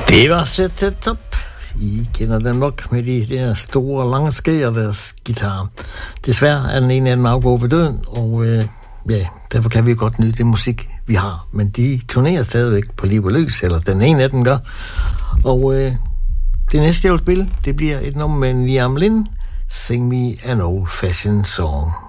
Det var Set Top. I kender den nok med de der store, lange skæg og deres guitar. Desværre er den ene af dem afgået ved døden, og derfor kan vi godt nyde det musik, vi har. Men de turnerer stadigvæk på liv og løs, eller den ene af dem gør. Og det næste, jeg vil spille, det bliver et nummer med Liam Lynn, Sing Me an Old Fashioned Song.